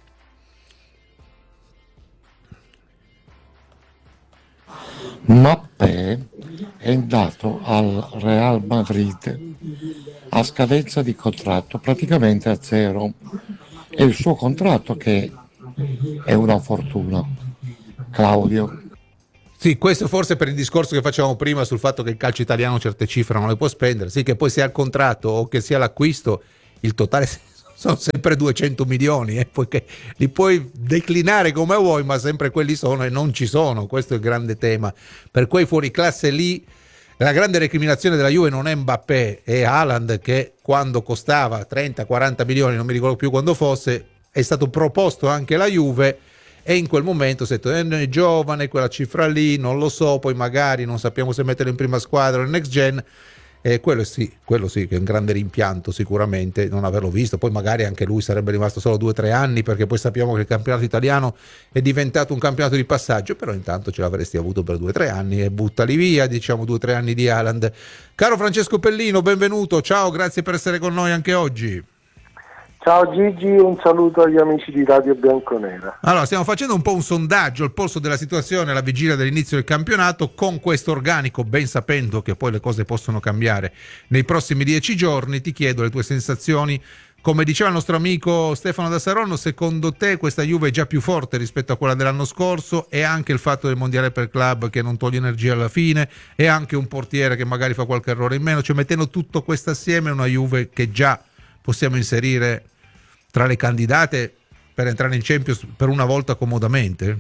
Mbappé è andato al Real Madrid a scadenza di contratto, praticamente a zero, e il suo contratto che è una fortuna. Claudio.
Sì, questo forse per il discorso che facevamo prima sul fatto che il calcio italiano certe cifre non le può spendere. Sì, che poi sia il contratto o che sia l'acquisto, il totale sono sempre 200 milioni, poiché li puoi declinare come vuoi, ma sempre quelli sono e non ci sono. Questo è il grande tema. Per quei fuoriclasse lì, la grande recriminazione della Juve non è Mbappé, è Haaland, che quando costava 30-40 milioni, non mi ricordo più quando fosse, è stato proposto anche la Juve, e in quel momento si è detto è giovane, quella cifra lì, non lo so, poi magari non sappiamo se metterlo in prima squadra o in next gen. Quello sì, che è un grande rimpianto sicuramente non averlo visto. Poi magari anche lui sarebbe rimasto solo 2-3 anni, perché poi sappiamo che il campionato italiano è diventato un campionato di passaggio, però intanto ce l'avresti avuto per 2-3 anni e buttali via, diciamo, 2-3 anni di Haaland. Caro Francesco Pellino, benvenuto, ciao, grazie per essere con noi anche oggi.
Ciao Gigi, un saluto agli amici di Radio Bianconera.
Allora, stiamo facendo un po' un sondaggio al polso della situazione alla vigilia dell'inizio del campionato, con questo organico, ben sapendo che poi le cose possono cambiare nei prossimi 10 giorni. Ti chiedo le tue sensazioni come diceva il nostro amico Stefano da Saronno, secondo te questa Juve è già più forte rispetto a quella dell'anno scorso, e anche il fatto del mondiale per club che non toglie energia alla fine, e anche un portiere che magari fa qualche errore in meno, cioè mettendo tutto questo assieme una Juve che già possiamo inserire tra le candidate per entrare in Champions per una volta comodamente?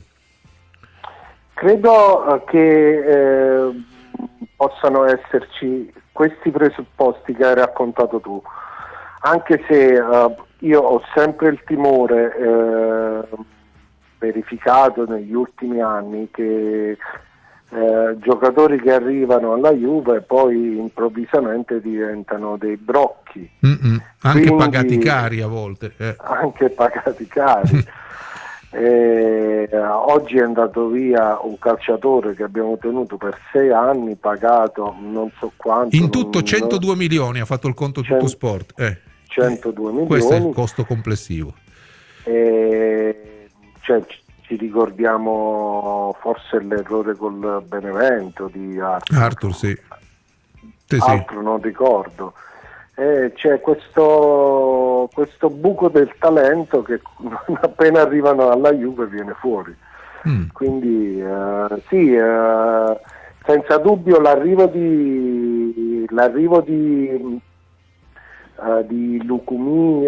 Credo che possano esserci questi presupposti che hai raccontato tu, anche se io ho sempre il timore verificato negli ultimi anni che giocatori che arrivano alla Juve poi improvvisamente diventano dei brocchi.
Anche
Quindi,
pagati cari a volte.
Anche pagati cari. Oggi è andato via un calciatore che abbiamo tenuto per 6 anni, pagato non so quanto.
In tutto 102 milioni ha fatto il conto Tutto Sport.
102 milioni.
Questo è il costo complessivo.
Cioè, ci ricordiamo forse l'errore col Benevento di
Arthur, sì.
Altro non ricordo. C'è questo buco del talento che appena arrivano alla Juve viene fuori. Quindi senza dubbio l'arrivo di Lucumí,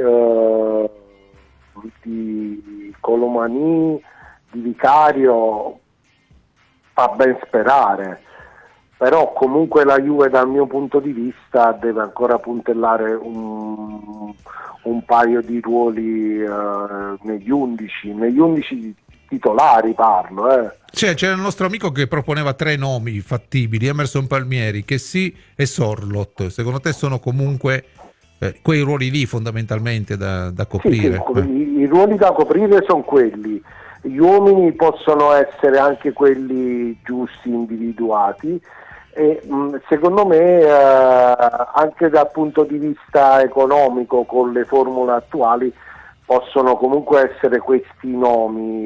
di Colomani, di Vicario fa ben sperare, però comunque la Juve dal mio punto di vista deve ancora puntellare un paio di ruoli negli 11 titolari parlo.
C'era il nostro amico che proponeva 3 nomi fattibili: Emerson Palmieri, Chessy e Sorloth. Secondo te sono comunque quei ruoli lì fondamentalmente da coprire?
Sì, i ruoli da coprire sono quelli. Gli uomini possono essere anche quelli giusti, individuati, e secondo me anche dal punto di vista economico, con le formule attuali, possono comunque essere questi nomi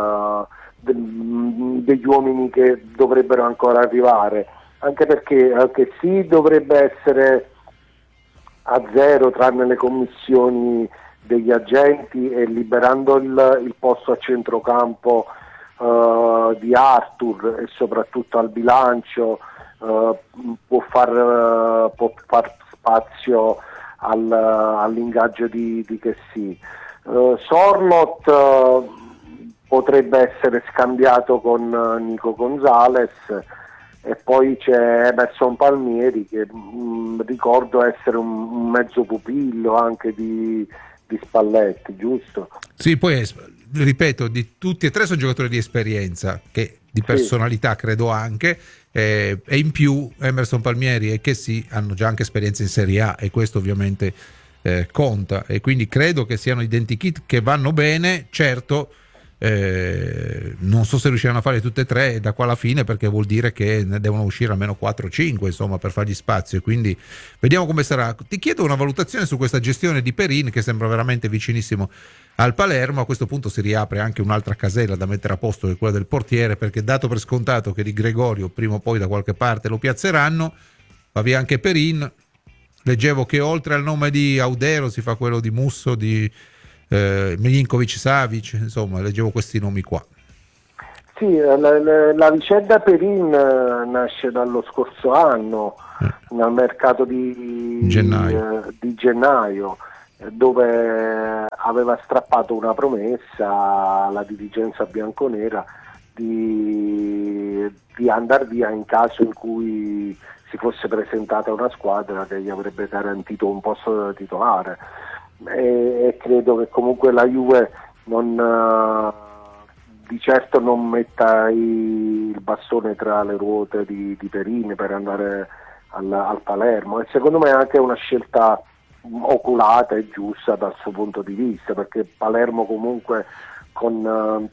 degli uomini che dovrebbero ancora arrivare, anche perché sì, dovrebbe essere a zero tranne le commissioni degli agenti, e liberando il posto a centrocampo di Arthur e soprattutto al bilancio può far spazio all'ingaggio di Chessy. Sorloth potrebbe essere scambiato con Nico Gonzalez, e poi c'è Emerson Palmieri che ricordo essere un mezzo pupillo anche di Spalletti, giusto?
Sì, poi ripeto, di tutti e 3 sono giocatori di esperienza, che di personalità credo anche, e in più Emerson Palmieri e Chessy hanno già anche esperienza in Serie A, e questo ovviamente conta, e quindi credo che siano identikit che vanno bene. Certo, non so se riusciranno a fare tutte e 3 da qua alla fine, perché vuol dire che ne devono uscire almeno 4-5 insomma per fargli spazio, e quindi vediamo come sarà. Ti chiedo una valutazione su questa gestione di Perin, che sembra veramente vicinissimo al Palermo. A questo punto si riapre anche un'altra casella da mettere a posto, che è quella del portiere, perché dato per scontato che Di Gregorio prima o poi da qualche parte lo piazzeranno, va via anche Perin. Leggevo che oltre al nome di Audero si fa quello di Musso, di Milinkovic-Savic, insomma leggevo questi nomi qua.
Sì, la vicenda Perin nasce dallo scorso anno, nel mercato di gennaio, dove aveva strappato una promessa alla dirigenza bianconera di andare via in caso in cui si fosse presentata una squadra che gli avrebbe garantito un posto da titolare, e credo che comunque la Juve di certo non metta il bastone tra le ruote di Perin per andare al Palermo, e secondo me è anche una scelta oculata e giusta dal suo punto di vista, perché Palermo comunque con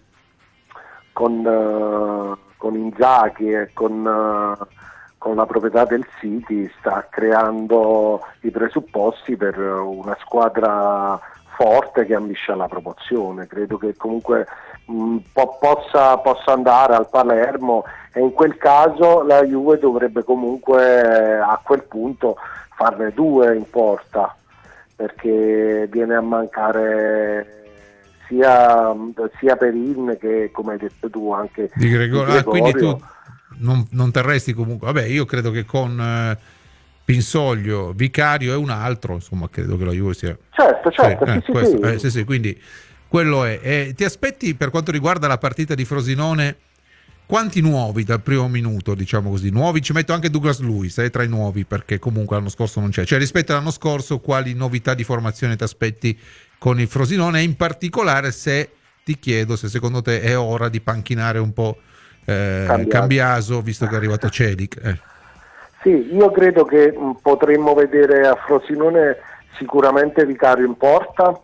Inzaghi e con la proprietà del City sta creando i presupposti per una squadra forte che ambisce alla promozione. Credo che comunque possa andare al Palermo, e in quel caso la Juve dovrebbe comunque a quel punto farne 2 in porta, perché viene a mancare sia Perin che, come hai detto tu, anche
di Gregorio. Quindi tu non terresti comunque. Vabbè, io credo che con Pinsoglio, Vicario e un altro, insomma, credo che la Juve sia.
Certo, sì.
Sì, quindi quello è. Ti aspetti, per quanto riguarda la partita di Frosinone, quanti nuovi dal primo minuto, diciamo così? Nuovi, ci metto anche Douglas Luiz tra i nuovi, perché comunque l'anno scorso non c'è. Cioè, rispetto all'anno scorso, quali novità di formazione ti aspetti con il Frosinone? E in particolare, se ti chiedo se secondo te è ora di panchinare un po' Cambiaso, visto che è arrivato Celic.
Sì, io credo che potremmo vedere a Frosinone sicuramente Vicario in porta,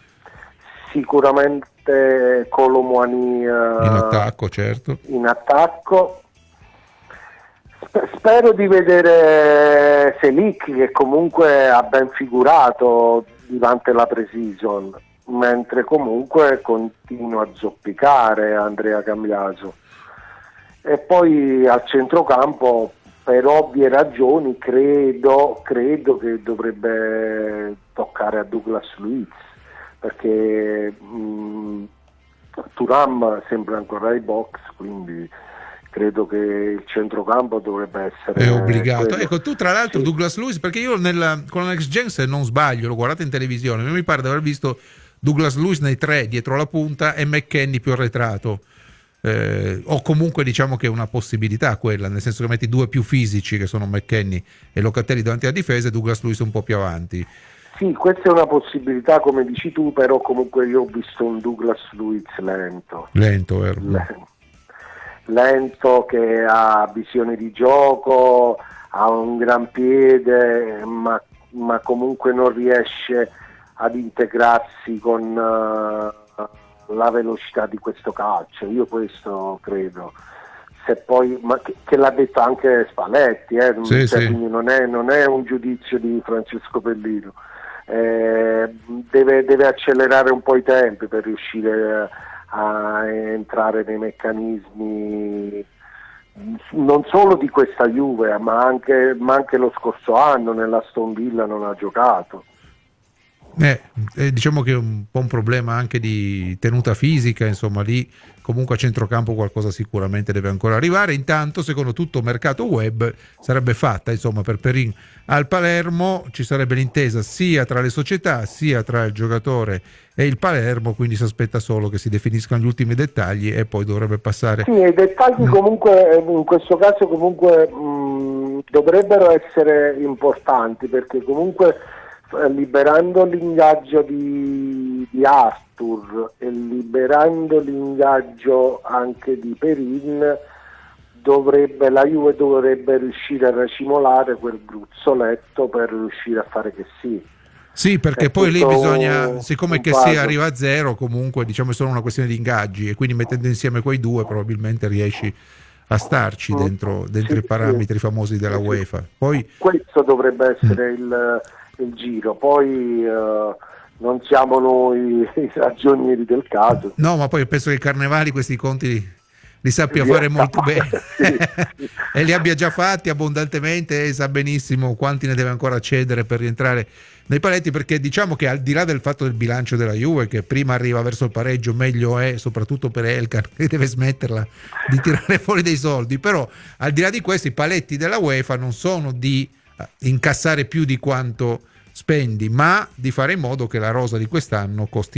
sicuramente Colomuani
in attacco, certo.
In attacco. Spero di vedere Selic, che comunque ha ben figurato durante la pre-season, mentre comunque continua a zoppicare Andrea Cambiaso. E poi al centrocampo, per ovvie ragioni, credo che dovrebbe toccare a Douglas Luiz, perché Thuram sembra ancora ai box, quindi credo che il centrocampo dovrebbe essere
è obbligato.
quello.
Ecco, tu tra l'altro, sì. Douglas Luiz, perché io con la Next Gen, se non sbaglio, l'ho guardato in televisione, mi pare di aver visto Douglas Luiz nei tre dietro la punta e McKennie più arretrato. O comunque diciamo che è una possibilità quella, nel senso che metti due più fisici, che sono McKennie e Locatelli davanti alla difesa, e Douglas Luiz un po' più avanti.
Sì, questa è una possibilità, come dici tu, però comunque io ho visto un Douglas Luiz lento, che ha visione di gioco, ha un gran piede, ma comunque non riesce ad integrarsi con la velocità di questo calcio. Io questo credo. Se poi, ma che l'ha detto anche Spalletti,
sì.
Quindi non è un giudizio di Francesco Pellino. Deve accelerare un po' i tempi per riuscire a entrare nei meccanismi non solo di questa Juve, ma anche lo scorso anno nell'Aston Villa non ha giocato.
Diciamo che è un po' un problema anche di tenuta fisica, insomma, lì comunque a centrocampo qualcosa sicuramente deve ancora arrivare. Intanto, secondo tutto mercato web sarebbe fatta, insomma, per Perin al Palermo ci sarebbe l'intesa sia tra le società sia tra il giocatore e il Palermo, quindi si aspetta solo che si definiscano gli ultimi dettagli e poi dovrebbe passare.
Sì, i dettagli comunque in questo caso comunque dovrebbero essere importanti, perché comunque liberando l'ingaggio di Arthur e liberando l'ingaggio anche di Perin, la Juve dovrebbe riuscire a racimolare quel gruzzoletto per riuscire a fare che sì.
Sì, perché poi lì bisogna, siccome che si arriva a zero, comunque diciamo è solo una questione di ingaggi, e quindi mettendo insieme quei due probabilmente riesci a starci dentro i parametri famosi della UEFA. Poi
questo dovrebbe essere il giro, poi non siamo noi i ragionieri del caso.
No, ma poi penso che Carnevali questi conti li sappia fare molto bene, sì. E li abbia già fatti abbondantemente e sa benissimo quanti ne deve ancora cedere per rientrare nei paletti, perché diciamo che al di là del fatto del bilancio della Juve, che prima arriva verso il pareggio meglio è, soprattutto per Elkan, che deve smetterla di tirare fuori dei soldi, però al di là di questo i paletti della UEFA non sono di incassare più di quanto spendi, ma di fare in modo che la rosa di quest'anno costi